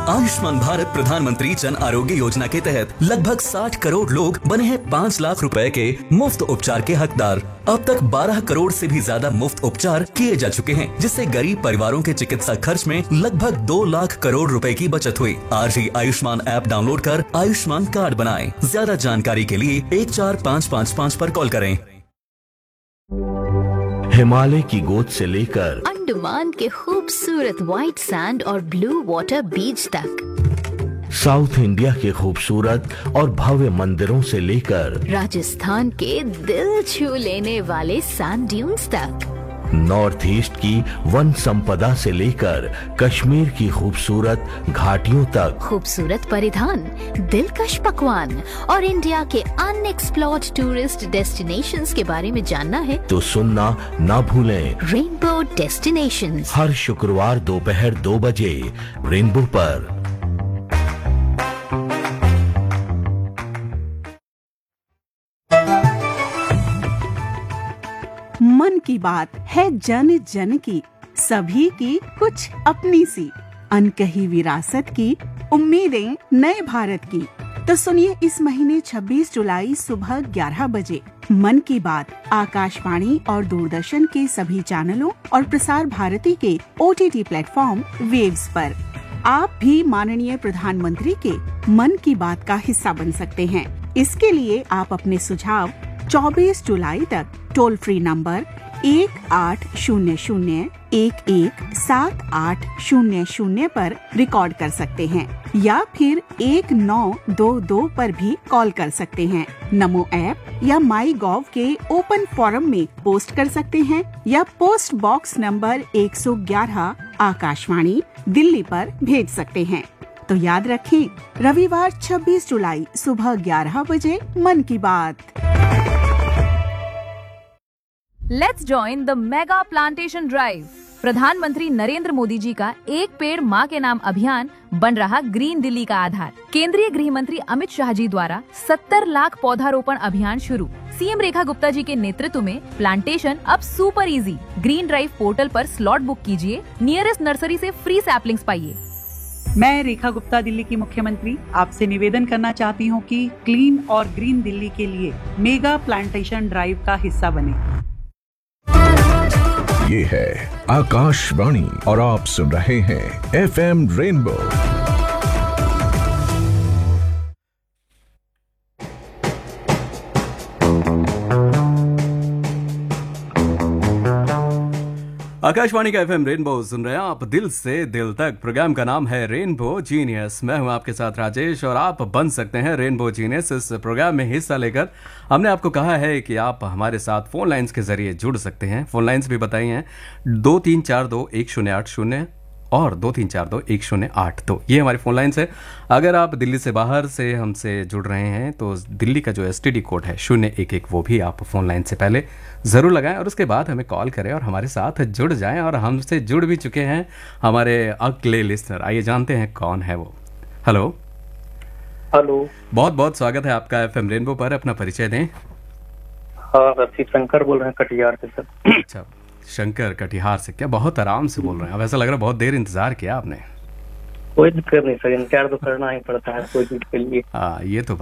आयुष्मान भारत प्रधानमंत्री जन आरोग्य योजना के तहत लगभग 60 करोड़ लोग बने हैं 5 लाख रुपए के मुफ्त उपचार के हकदार। अब तक 12 करोड़ से भी ज्यादा मुफ्त उपचार किए जा चुके हैं, जिससे गरीब परिवारों के चिकित्सा खर्च में लगभग 2 लाख करोड़ रुपए की बचत हुई। आज ही आयुष्मान ऐप डाउनलोड कर आयुष्मान कार्ड बनाएं। ज्यादा जानकारी के लिए 14555 पर कॉल करें। हिमालय की गोद से लेकर अंडमान के खूबसूरत व्हाइट सैंड और ब्लू वाटर बीच तक, साउथ इंडिया के खूबसूरत और भव्य मंदिरों से लेकर राजस्थान के दिल छू लेने वाले सैंड ड्यून्स तक, नॉर्थ ईस्ट की वन संपदा से लेकर कश्मीर की खूबसूरत घाटियों तक, खूबसूरत परिधान, दिलकश पकवान और इंडिया के अनएक्सप्लोर्ड टूरिस्ट डेस्टिनेशंस के बारे में जानना है तो सुनना ना भूलें। रेनबो डेस्टिनेशंस हर शुक्रवार दोपहर 2 बजे रेनबो पर। मन की बात है जन जन की, सभी की कुछ अपनी सी, अनकही विरासत की, उम्मीदें नए भारत की। तो सुनिए इस महीने 26 जुलाई सुबह 11 बजे मन की बात आकाशवाणी और दूरदर्शन के सभी चैनलों और प्रसार भारती के OTT प्लेटफॉर्म वेव्स पर। आप भी माननीय प्रधानमंत्री के मन की बात का हिस्सा बन सकते हैं। इसके लिए आप अपने सुझाव 24 जुलाई तक टोल फ्री नंबर 1800-117800 पर रिकॉर्ड कर सकते हैं या फिर 1922 पर भी कॉल कर सकते हैं। नमो ऐप या माई गॉव के ओपन फोरम में पोस्ट कर सकते हैं या post box number 111 Akashvani Delhi पर भेज सकते हैं। तो याद रखें, रविवार 26 जुलाई सुबह 11 बजे मन की बात। Let's join the mega plantation drive. प्रधानमंत्री नरेंद्र मोदी जी का एक पेड़ माँ के नाम अभियान बन रहा ग्रीन दिल्ली का आधार। केंद्रीय गृह मंत्री अमित शाह जी द्वारा 70 लाख पौधारोपण अभियान शुरू। सीएम रेखा गुप्ता जी के नेतृत्व में प्लांटेशन अब super easy. Green drive portal पर स्लॉट बुक कीजिए, नियरेस्ट नर्सरी से फ्री सैपलिंग्स पाइए। मैं रेखा गुप्ता, दिल्ली की मुख्यमंत्री, आपसे निवेदन करना चाहती हूँ कि क्लीन और ग्रीन दिल्ली के लिए मेगा प्लांटेशन ड्राइव का हिस्सा बने। ये है आकाशवाणी और आप सुन रहे हैं FM रेनबो। आकाशवाणी का FM रेनबो सुन रहे हैं आप दिल से दिल तक। प्रोग्राम का नाम है रेनबो जीनियस। मैं हूं आपके साथ राजेश और आप बन सकते हैं रेनबो जीनियस। इस प्रोग्राम में हिस्सा लेकर हमने आपको कहा है कि आप हमारे साथ फोन लाइंस के जरिए जुड़ सकते हैं। फोन लाइंस भी बताई हैं 23421080 और 23421082। ये हमारी फोन लाइन्स है। अगर आप दिल्ली से बाहर से हमसे जुड़ रहे हैं तो दिल्ली का जो STD कोड है 011, वो भी आप फोन लाइन से पहले ज़रूर लगाएं और उसके बाद हमें कॉल करें और हमारे साथ जुड़ जाएं। और हमसे जुड़ भी चुके हैं हमारे अगले लिसनर। आइए जानते हैं कौन है वो। हेलो हेलो, बहुत बहुत स्वागत है आपका FM रेनबो पर। अपना परिचय दें। हाँ सर, शंकर बोल रहे हैं कटिहार से सर। अच्छा, शंकर कटिहार से। क्या बहुत आराम से बोल रहे हैं? अब ऐसा लग रहा है बहुत देर इंतजार किया आपने। कोई दिक्कत नहीं सर, इंतजार तो करना ही पड़ता है कोई चीज के लिए। हाँ, ये तो